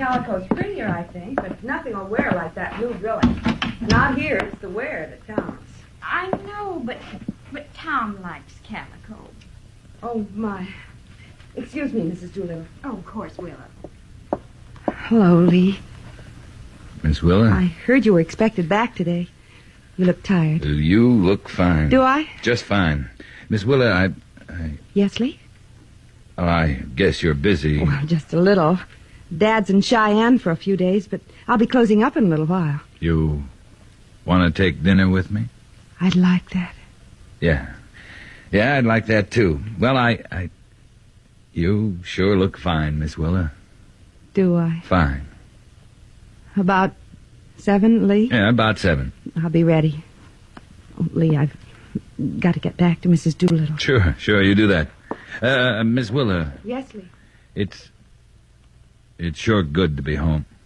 calico's prettier, I think, but nothing will wear like that blue billy. Not here, it's the wear that counts. I know, but Tom likes calico. Oh, my. Excuse me, Mrs. Doolittle. Oh, of course, Willa. Hello, Lee. Miss Willa? I heard you were expected back today. You look tired. You look fine. Do I? Just fine. Miss Willa, I... Yes, Lee? Oh, I guess you're busy. Well, just a little. Dad's in Cheyenne for a few days, but I'll be closing up in a little while. You want to take dinner with me? I'd like that. Yeah. Yeah, I'd like that, too. Well, You sure look fine, Miss Willa. Do I? Fine. About 7, Lee? Yeah, about 7. I'll be ready. Oh, Lee, I've got to get back to Mrs. Doolittle. Sure, you do that. Miss Willa. Yes, Lee. It's sure good to be home.